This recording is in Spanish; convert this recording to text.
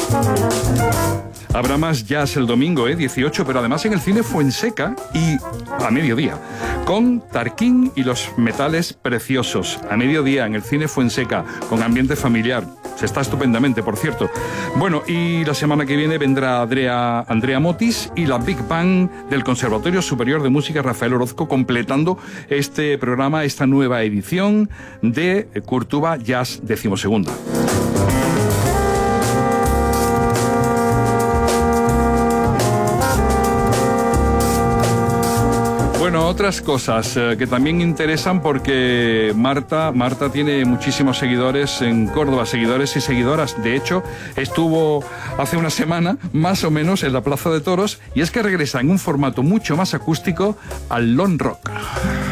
Habrá más jazz el domingo, 18, pero además en el cine Fuenseca y a mediodía, con Tarquín y los metales preciosos. A mediodía en el cine Fuenseca, con ambiente familiar. Se está estupendamente, por cierto. Bueno, y la semana que viene vendrá Andrea Motis y la Big Band del Conservatorio Superior de Música Rafael Orozco, completando este programa, esta nueva edición de Curtuba Jazz 12ª. Bueno, otras cosas que también interesan porque Marta tiene muchísimos seguidores en Córdoba, seguidores y seguidoras. De hecho, estuvo hace una semana, más o menos, en la Plaza de Toros, y es que regresa en un formato mucho más acústico al Lone Rock.